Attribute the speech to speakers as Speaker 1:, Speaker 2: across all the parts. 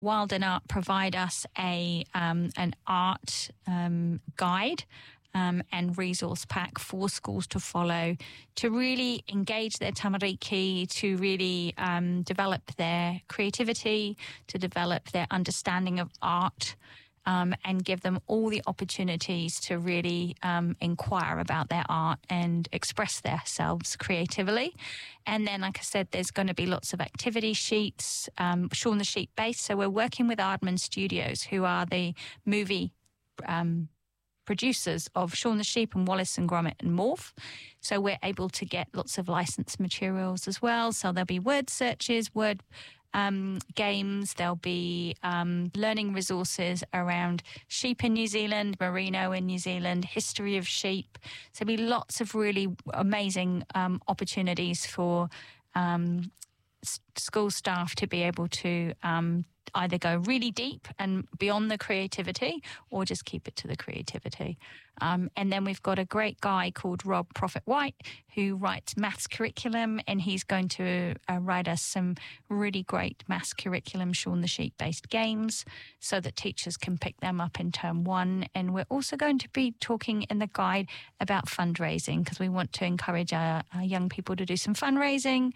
Speaker 1: Wild and Art provide us an art guide and resource pack for schools to follow to really engage their tamariki, to really develop their creativity, to develop their understanding of art. And give them all the opportunities to really inquire about their art and express themselves creatively. And then, like I said, there's going to be lots of activity sheets, Shaun the Sheep based. So we're working with Aardman Studios, who are the movie producers of Shaun the Sheep and Wallace and Gromit and Morph. So we're able to get lots of licensed materials as well. So there'll be word searches, word games, there'll be learning resources around sheep in New Zealand, merino in New Zealand, history of sheep. So there'll be lots of really amazing opportunities for school staff to be able to either go really deep and beyond the creativity or just keep it to the creativity. And then we've got a great guy called Rob Prophet White who writes maths curriculum, and he's going to write us some really great maths curriculum, Shaun the Sheep based games, so that teachers can pick them up in term one. And we're also going to be talking in the guide about fundraising, because we want to encourage our young people to do some fundraising.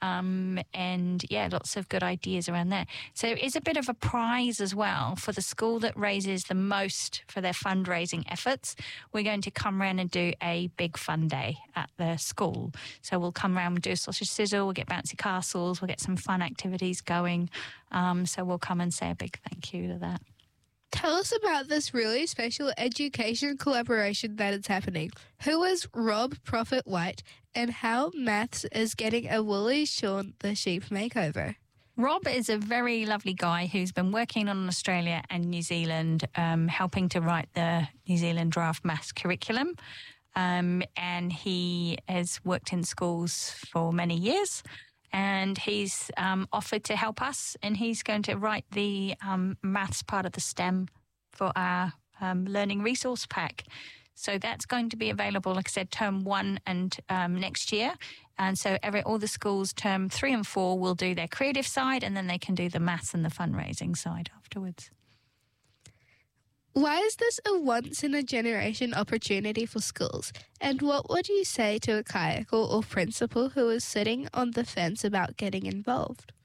Speaker 1: And yeah, lots of good ideas around there. So it's a bit of a prize as well for the school that raises the most for their fundraising efforts. We're going to come around and do a big fun day at the school. So we'll come around and do a sausage sizzle, we'll get bouncy castles, we'll get some fun activities going. So we'll come and say a big thank you to that.
Speaker 2: Tell us about this really special education collaboration that is happening. Who is Rob Prophet White, and how maths is getting a woolly Shaun the Sheep makeover?
Speaker 1: Rob is a very lovely guy who's been working on Australia and New Zealand, helping to write the New Zealand draft maths curriculum. And he has worked in schools for many years. And he's offered to help us, and he's going to write the maths part of the STEM for our learning resource pack. So that's going to be available, like I said, term 1 and next year. And so all the schools, term 3 and 4, will do their creative side, and then they can do the maths and the fundraising side afterwards.
Speaker 2: Why is this a once-in-a-generation opportunity for schools? And what would you say to a kayako or principal who is sitting on the fence about getting involved?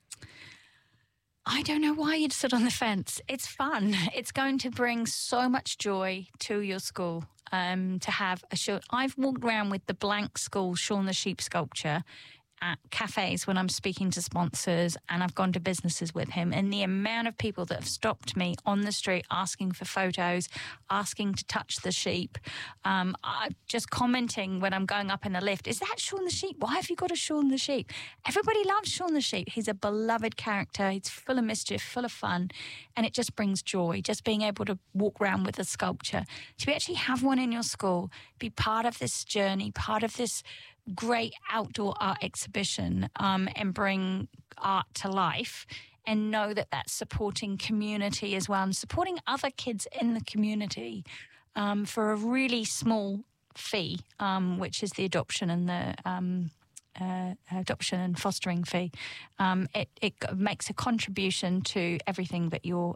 Speaker 1: I don't know why you'd sit on the fence. It's fun. It's going to bring so much joy to your school to have a show. I've walked around with the blank school Shaun the Sheep sculpture at cafes when I'm speaking to sponsors, and I've gone to businesses with him, and the amount of people that have stopped me on the street asking for photos, asking to touch the sheep, just commenting when I'm going up in the lift, is that Shaun the Sheep? Why have you got a Shaun the Sheep? Everybody loves Shaun the Sheep. He's a beloved character. He's full of mischief, full of fun, and it just brings joy, just being able to walk around with a sculpture. To actually have one in your school, be part of this journey, part of this great outdoor art exhibition, and bring art to life, and know that that's supporting community as well and supporting other kids in the community for a really small fee, which is the adoption and the adoption and fostering fee. It makes a contribution to everything that you're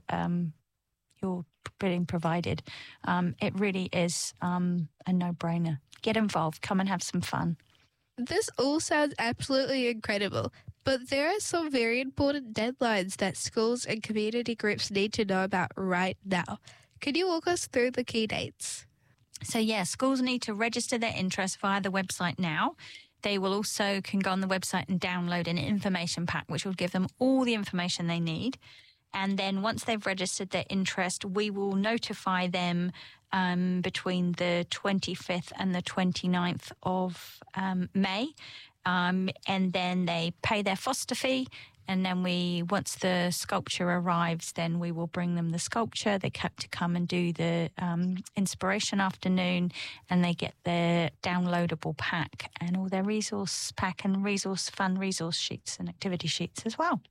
Speaker 1: being provided. It really is a no-brainer. Get involved, come and have some fun.
Speaker 2: This all sounds absolutely incredible, but there are some very important deadlines that schools and community groups need to know about right now. Could you walk us through the key dates?
Speaker 1: So, schools need to register their interest via the website now. They will also can go on the website and download an information pack, which will give them all the information they need. And then once they've registered their interest, we will notify them between the 25th and the 29th of May. And then they pay their foster fee. And then once the sculpture arrives, then we will bring them the sculpture. They have to come and do the inspiration afternoon, and they get their downloadable pack and all their resource pack and fun resource sheets and activity sheets as well.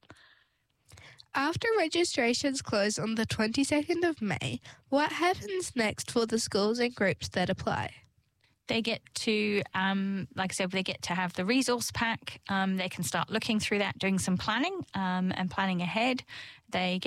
Speaker 2: After registrations close on the 22nd of May, what happens next for the schools and groups that apply?
Speaker 1: They get to, like I said, they get to have the resource pack. They can start looking through that, doing some planning and planning ahead. They get